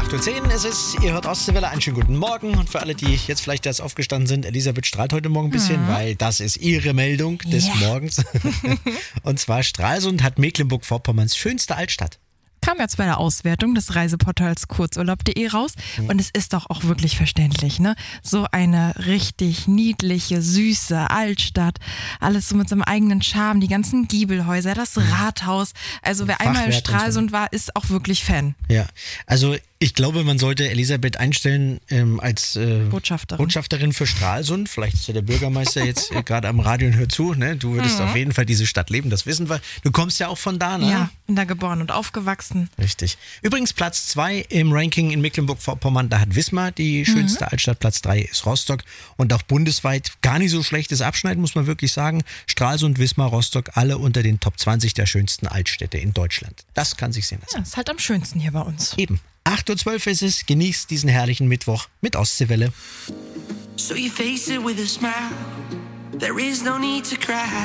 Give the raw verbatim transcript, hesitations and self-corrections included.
acht Uhr zehn ist es, ihr hört Ostseewelle, einen schönen guten Morgen. Und für alle, die jetzt vielleicht erst aufgestanden sind, Elisabeth strahlt heute Morgen ein bisschen, mhm. weil das ist ihre Meldung des yeah. Morgens. Und zwar Stralsund hat Mecklenburg-Vorpommerns schönste Altstadt. Kam jetzt bei der Auswertung des Reiseportals kurzurlaub punkt de raus und es ist doch auch wirklich verständlich, ne? So eine richtig niedliche, süße Altstadt, alles so mit seinem eigenen Charme, die ganzen Giebelhäuser, das Rathaus. Also wer einmal in Stralsund war, ist auch wirklich Fan. Ja, also ich glaube, man sollte Elisabeth einstellen ähm, als äh, Botschafterin. Botschafterin für Stralsund. Vielleicht ist ja der Bürgermeister jetzt äh, gerade am Radio und hört zu. Ne? Du würdest mhm. auf jeden Fall diese Stadt leben, das wissen wir. Du kommst ja auch von da, ne? Ja, bin da geboren und aufgewachsen. Richtig. Übrigens Platz zwei im Ranking in Mecklenburg-Vorpommern, da hat Wismar die schönste mhm. Altstadt. Platz drei ist Rostock. Und auch bundesweit gar nicht so schlechtes Abschneiden, muss man wirklich sagen. Stralsund, Wismar, Rostock, alle unter den Top zwanzig der schönsten Altstädte in Deutschland. Das kann sich sehen lassen. Ja, ist halt am schönsten hier bei uns. Eben. acht Uhr zwölf ist es, genießt diesen herrlichen Mittwoch mit Ostseewelle. So you face it with a smile, there is no need to cry.